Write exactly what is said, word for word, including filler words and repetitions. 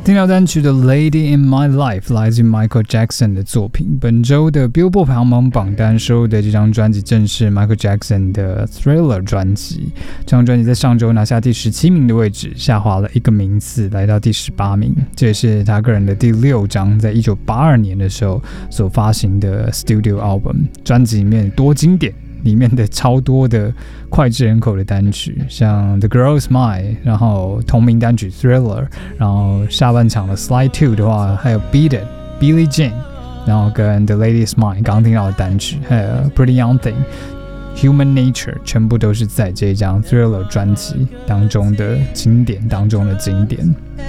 听到单曲的 Lady in My Life 来自 Michael Jackson 的作品。本周的 Billboard 排行榜榜单收录的这张专辑正是 Michael Jackson 的 Thriller 专辑。这张专辑在上周拿下第十七名的位置，下滑了一个名次来到第十八名。这也是他个人的第六张在一九八二年的时候所发行的 Studio Album。专辑里面多经典，里面的超多的脍炙人口的单曲，像 The Girl Is Mine， 然后同名单曲 Thriller， 然后下半场的 Slide two 的话，还有 Beat It、Billie Jean， 然后跟 The Lady Is Mine 刚刚听到的单曲，还有 Pretty Young Thing、Human Nature， 全部都是在这张 Thriller 专辑当中的经典当中的经典。